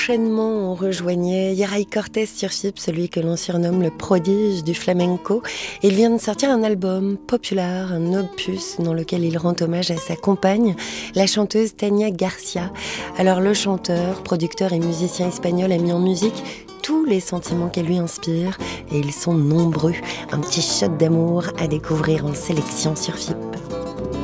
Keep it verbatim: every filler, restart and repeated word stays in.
Prochainement, on rejoignait Yaray Cortés sur F I P, celui que l'on surnomme le prodige du flamenco. Il vient de sortir un album populaire, un opus dans lequel il rend hommage à sa compagne, la chanteuse Tania Garcia. Alors le chanteur, producteur et musicien espagnol a mis en musique tous les sentiments qu'elle lui inspire, et ils sont nombreux. Un petit shot d'amour à découvrir en sélection sur F I P.